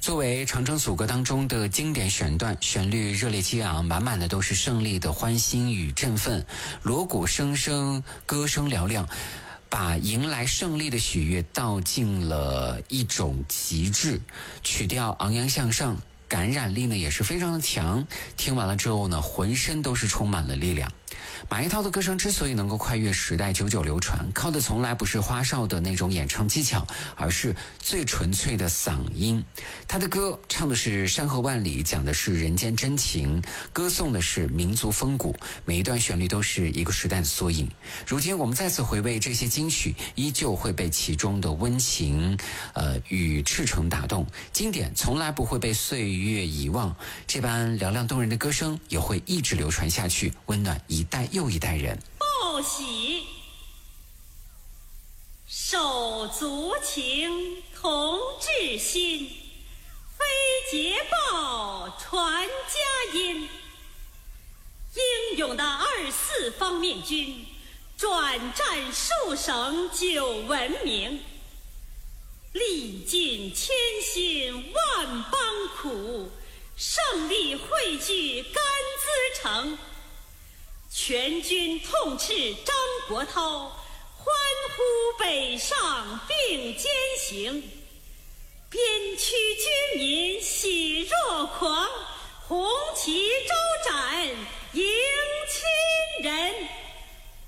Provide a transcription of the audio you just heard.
作为长征组歌当中的经典选段，旋律热烈激昂，满满的都是胜利的欢欣与振奋，锣鼓声声，歌声嘹亮，把迎来胜利的喜悦道尽了一种极致，曲调昂扬向上，感染力呢也是非常的强，听完了之后呢，浑身都是充满了力量。马一涛的歌声之所以能够跨越时代久久流传，靠的从来不是花哨的那种演唱技巧，而是最纯粹的嗓音。他的歌唱的是山河万里，讲的是人间真情，歌颂的是民族风骨，每一段旋律都是一个时代的缩影。如今我们再次回味这些金曲，依旧会被其中的温情与赤诚打动。经典从来不会被岁月遗忘，这般嘹亮动人的歌声也会一直流传下去，温暖一代又一代人。 报喜，手足情，同志心，非捷报传佳音。英勇的24方面军转战数省久闻名，历尽千辛万般苦，胜利汇聚甘孜城。全军痛斥张国焘，欢呼北上并肩行。边区军民喜若狂，红旗招展迎亲人。